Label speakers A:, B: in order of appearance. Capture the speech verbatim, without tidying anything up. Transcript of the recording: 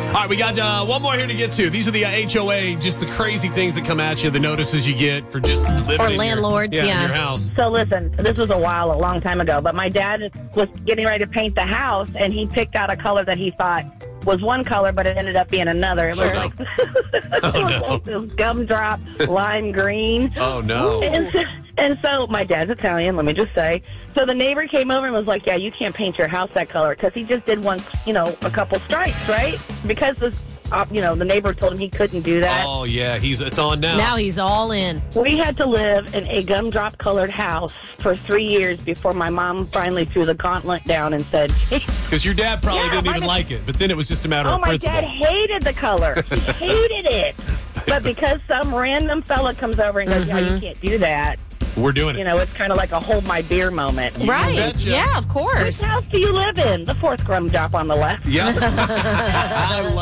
A: All right, we got uh, one more here to get to. These are the uh, H O A, just the crazy things that come at you, the notices you get for just living
B: Or
A: in
B: landlords,
A: your, yeah,
B: yeah.
A: in your house.
C: So listen, this was a while, a long time ago, but my dad was getting ready to paint the house, and he picked out a color that he thought was one color, but it ended up being another. It was
A: Oh, no.
C: like, it was like this gumdrop lime green.
A: Oh, no.
C: And so, and so my dad's Italian, let me just say. So the neighbor came over and was like, yeah, you can't paint your house that color, because he just did one, you know, a couple stripes, right? Because this, uh, you know, the neighbor told him he couldn't do that.
A: Oh, yeah, he's it's on now.
B: Now he's all in.
C: We had to live in a gumdrop colored house for three years before my mom finally threw the gauntlet down and said,
A: Because your dad probably
C: Yeah,
A: didn't
C: my
A: even
C: dad-
A: like it, but then it was just a matter
C: oh,
A: of
C: my
A: principle.
C: dad hated the color. He hated it. But because some random fella comes over and goes,
B: Mm-hmm.
C: yeah, you can't do that,
A: We're doing it.
C: you know, it's kind of like a hold my beer moment.
B: Right.
A: betcha.
B: Yeah, of course.
C: Which house do you live in? The fourth gumdrop on the left.
A: Yeah. I